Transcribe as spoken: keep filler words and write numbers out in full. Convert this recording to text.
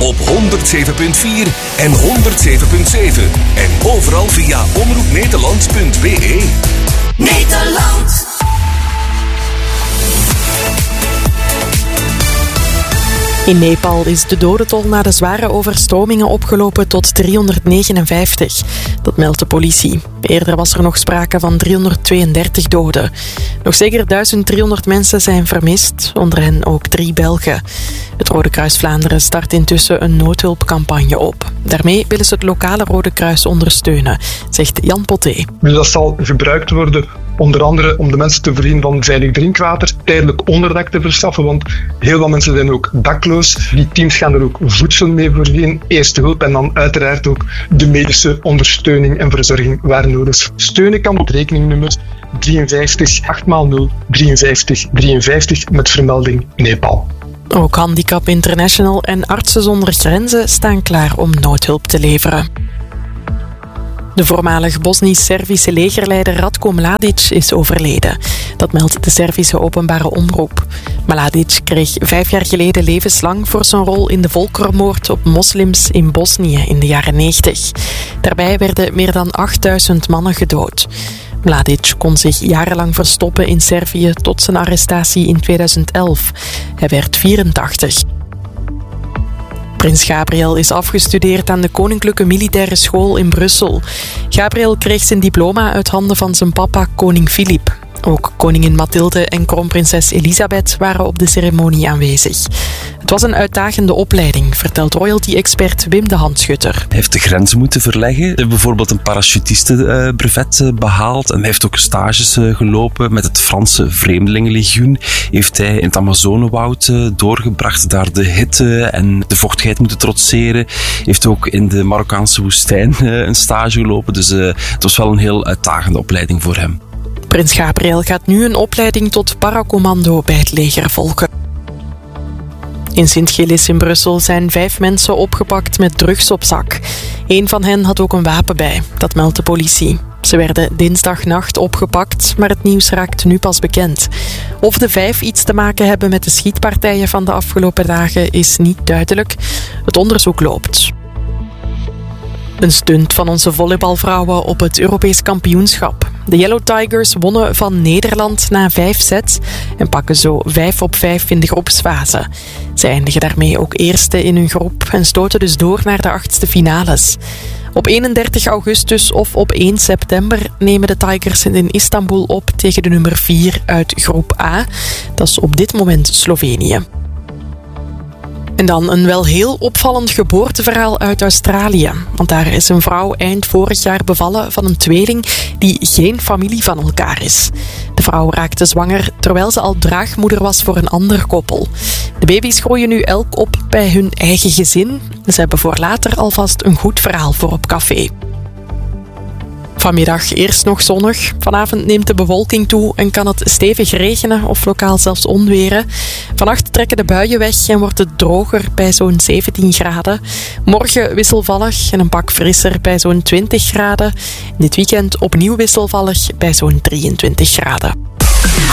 op honderd zeven punt vier en honderd zeven punt zeven. En overal via omroep nederland punt b e. Nederland. In Nepal is de dodentol na de zware overstromingen opgelopen tot driehonderdnegenenvijftig. Dat meldt de politie. Eerder was er nog sprake van driehonderdtweeëndertig doden. Nog zeker duizend driehonderd mensen zijn vermist, onder hen ook drie Belgen. Het Rode Kruis Vlaanderen start intussen een noodhulpcampagne op. Daarmee willen ze het lokale Rode Kruis ondersteunen, zegt Jan Potté. Dus dat zal gebruikt worden onder andere om de mensen te voorzien van veilig drinkwater, tijdelijk onderdak te verschaffen, want heel veel mensen zijn ook dakloos. Die teams gaan er ook voedsel mee voorzien, eerste hulp en dan uiteraard ook de medische ondersteuning en verzorging waar nodig. Steunen kan op rekeningnummer drieënvijftig acht maal nul drieënvijftig drieënvijftig met vermelding Nepal. Ook Handicap International en Artsen zonder Grenzen staan klaar om noodhulp te leveren. De voormalig Bosnisch-Servische legerleider Ratko Mladic is overleden. Dat meldt de Servische openbare omroep. Mladic kreeg vijf jaar geleden levenslang voor zijn rol in de volkerenmoord op moslims in Bosnië in de jaren negentig. Daarbij werden meer dan achtduizend mannen gedood. Mladic kon zich jarenlang verstoppen in Servië tot zijn arrestatie in tweeduizend elf. Hij werd vierentachtig. Prins Gabriel is afgestudeerd aan de Koninklijke Militaire School in Brussel. Gabriel kreeg zijn diploma uit handen van zijn papa, koning Filip. Ook koningin Mathilde en kroonprinses Elisabeth waren op de ceremonie aanwezig. Het was een uitdagende opleiding, vertelt royalty-expert Wim de Handschutter. Hij heeft de grens moeten verleggen. Hij heeft bijvoorbeeld een parachutistenbrevet behaald. En hij heeft ook stages gelopen met het Franse Vreemdelingenlegioen. Heeft hij in het Amazonewoud doorgebracht, daar de hitte en de vochtigheid moeten trotseren. Heeft ook in de Marokkaanse woestijn een stage gelopen. Dus het was wel een heel uitdagende opleiding voor hem. Prins Gabriel gaat nu een opleiding tot paracommando bij het leger volgen. In Sint-Gillis in Brussel zijn vijf mensen opgepakt met drugs op zak. Eén van hen had ook een wapen bij, dat meldt de politie. Ze werden dinsdagnacht opgepakt, maar het nieuws raakt nu pas bekend. Of de vijf iets te maken hebben met de schietpartijen van de afgelopen dagen is niet duidelijk. Het onderzoek loopt. Een stunt van onze volleybalvrouwen op het Europees kampioenschap. De Yellow Tigers wonnen van Nederland na vijf sets en pakken zo vijf op vijf in de groepsfase. Ze eindigen daarmee ook eerste in hun groep en stoten dus door naar de achtste finales. Op eenendertig augustus of op één september nemen de Tigers in Istanbul op tegen de nummer vier uit groep A. Dat is op dit moment Slovenië. En dan een wel heel opvallend geboorteverhaal uit Australië. Want daar is een vrouw eind vorig jaar bevallen van een tweeling die geen familie van elkaar is. De vrouw raakte zwanger terwijl ze al draagmoeder was voor een ander koppel. De baby's groeien nu elk op bij hun eigen gezin. Ze hebben voor later alvast een goed verhaal voor op café. Vanmiddag eerst nog zonnig. Vanavond neemt de bewolking toe en kan het stevig regenen of lokaal zelfs onweren. Vannacht trekken de buien weg en wordt het droger bij zo'n zeventien graden. Morgen wisselvallig en een pak frisser bij zo'n twintig graden. Dit weekend opnieuw wisselvallig bij zo'n drieëntwintig graden.